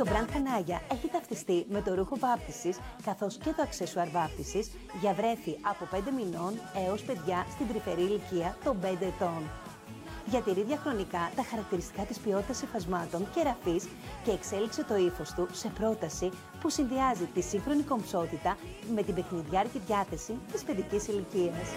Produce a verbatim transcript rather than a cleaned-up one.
Το brand Χανάγια έχει ταυτιστεί με το ρούχο βάπτισης καθώς και το αξεσουάρ βάπτισης για βρέφη από πέντε μηνών έως παιδιά στην τρυφερή ηλικία των πέντε ετών. Διατηρεί διαχρονικά τα χαρακτηριστικά της ποιότητας υφασμάτων και ραφής και εξέλιξε το ύφος του σε πρόταση που συνδυάζει τη σύγχρονη κομψότητα με την παιχνιδιάρικη διάθεση της παιδικής ηλικίας.